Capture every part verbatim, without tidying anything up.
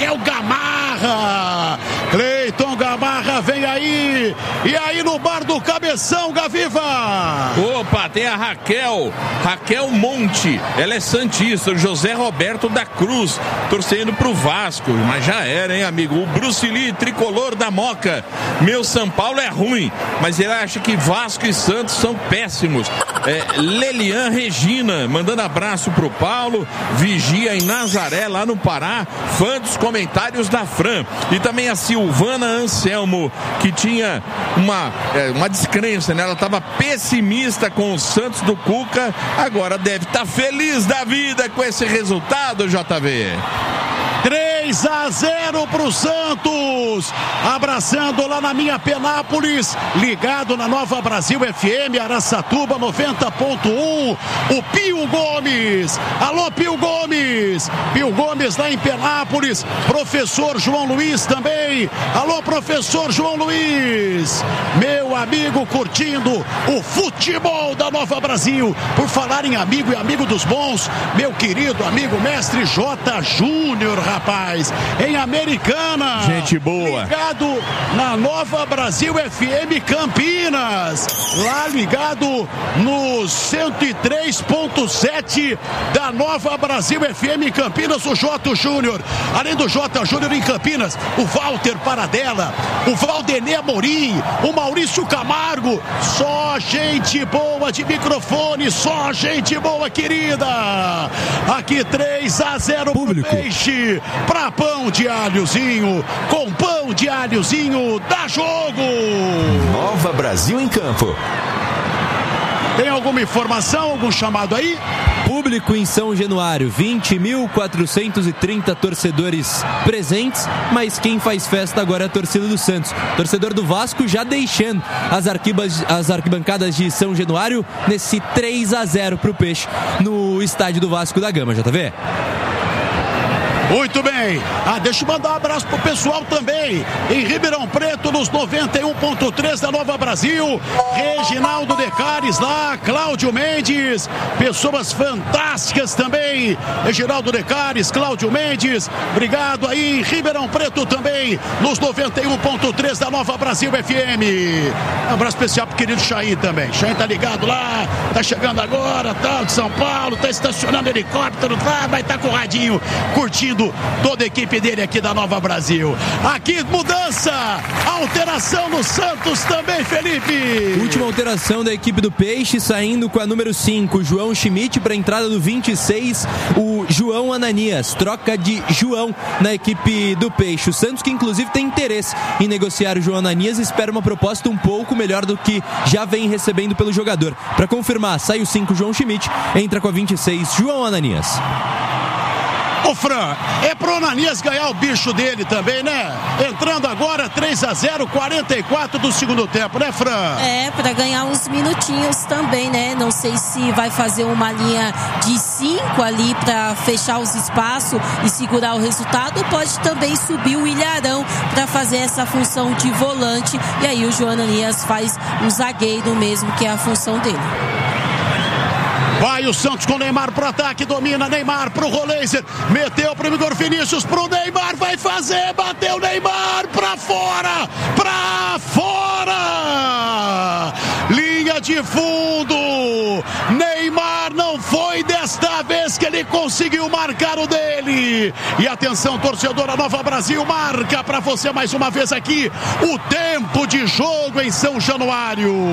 Raquel Gamarra. Cleiton Gamarra vem aí. E aí no bar do Cabeção, Gaviva. Opa, tem a Raquel. Raquel Monte. Ela é santista. O José Roberto da Cruz, torcendo pro Vasco. Mas já era, hein, amigo? O Bruce Lee, tricolor da Moca. Meu São Paulo é ruim, mas ele acha que Vasco e Santos são péssimos. É, Lelian Regina, mandando abraço pro Paulo. Vigia em Nazaré, lá no Pará. Fã dos comentários da Fran. E também a Silvana Anselmo, que tinha uma, é, uma descrença, né? Ela estava pessimista com o Santos do Cuca. Agora deve estar tá feliz da vida com esse resultado, J V. três a zero pro Santos, abraçando lá na minha Penápolis, ligado na Nova Brasil F M, Araçatuba noventa ponto um, o Pio Gomes. Alô, Pio Gomes. Pio Gomes lá em Penápolis, professor João Luiz também. Alô, professor João Luiz. Meu amigo curtindo o futebol da Nova Brasil. Por falar em amigo e amigo dos bons, meu querido amigo mestre J. Júnior, rapaz, em Americana. Gente boa. Ligado na Nova Brasil F M Campinas. Lá ligado no cento e três ponto sete da Nova Brasil F M Campinas, o J. Júnior. Além do J. Júnior em Campinas, o Walter Paradela, o Valdenê Amorim, o Maurício Camargo. Só gente boa de microfone, só gente boa, querida. Aqui três a zero pro Peixe. Pra pão de alhozinho, com pão de alhozinho, dá jogo! Nova Brasil em campo. Tem alguma informação, algum chamado aí? Público em São Januário, vinte mil quatrocentos e trinta torcedores presentes, mas quem faz festa agora é a torcida do Santos. Torcedor do Vasco já deixando as, arquibas, as arquibancadas de São Januário nesse três a zero pro Peixe no estádio do Vasco da Gama, J V. Muito bem. Ah, deixa eu mandar um abraço pro pessoal também. Em Ribeirão Preto, nos noventa e um ponto três da Nova Brasil. Reginaldo Decares lá, Cláudio Mendes. Pessoas fantásticas também. Reginaldo Decares, Cláudio Mendes. Obrigado aí em Ribeirão Preto também, nos noventa e um ponto três da Nova Brasil F M. Um abraço especial pro querido Chaim também. Chaim tá ligado lá, tá chegando agora, tal, de São Paulo, tá estacionando helicóptero, tá, vai tá com o radinho, curtindo toda a equipe dele aqui da Nova Brasil. Aqui mudança, alteração no Santos também, Felipe. Última alteração da equipe do Peixe, saindo com a número cinco, João Schmidt, para a entrada do vinte e seis, o João Ananias. Troca de João na equipe do Peixe. O Santos, que inclusive tem interesse em negociar o João Ananias, espera uma proposta um pouco melhor do que já vem recebendo pelo jogador. Para confirmar, sai o cinco, João Schmidt, entra com a vinte e seis, João Ananias. Ô Fran, é pro Ananias ganhar o bicho dele também, né? Entrando agora três a zero, quarenta e quatro do segundo tempo, né, Fran? É, pra ganhar uns minutinhos também, né? Não sei se vai fazer uma linha de cinco ali pra fechar os espaços e segurar o resultado, ou pode também subir o Ilharão pra fazer essa função de volante, e aí o João Ananias faz um zagueiro mesmo, que é a função dele. Vai o Santos com o Neymar pro ataque, domina Neymar pro Roleiser, meteu pro Igor Vinícius, pro Neymar, vai fazer, bateu Neymar pra fora, pra fora, linha de fundo, Neymar não foi desta vez que ele conseguiu marcar o dele. E atenção, torcedora Nova Brasil, marca pra você mais uma vez aqui o tempo de jogo em São Januário.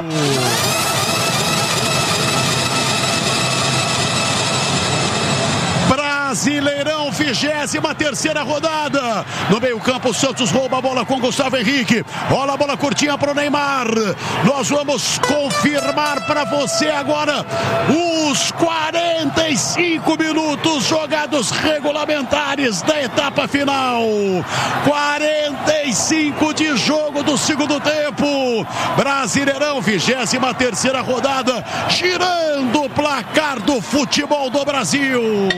Brasileirão, vigésima terceira rodada. No meio campo, o Santos rouba a bola com Gustavo Henrique. Rola a bola curtinha pro Neymar. Nós vamos confirmar para você agora os quarenta e cinco minutos jogados regulamentares da etapa final. quarenta e cinco de jogo do segundo tempo. Brasileirão, vigésima terceira rodada, girando o placar do futebol do Brasil.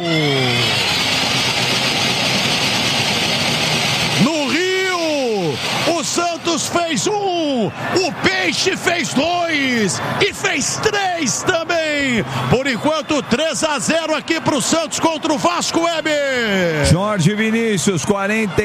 No Rio, o Santos fez um, o Peixe fez dois e fez três também. Por enquanto, três a zero aqui pro Santos contra o Vasco, Weber. Jorge Vinícius, quarenta